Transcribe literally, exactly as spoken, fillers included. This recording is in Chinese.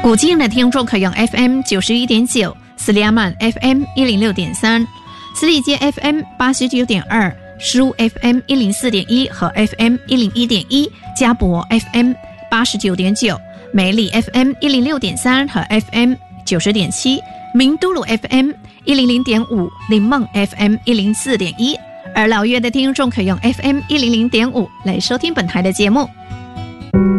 古晋的听众可用 F M 九十一点九，斯里亚曼 F M 一零六点三，斯里街 F M 八十九点二，十五 F M 一零四点一和 F M 一零一点一，加博 F M 八十九点九，美丽 F M 一零六点三和 F M 九十点七，明都鲁 F M 一零零点五，林梦 F M 一零四点一。而老约的听众可用 F M 一零零点五来收听本台的节目。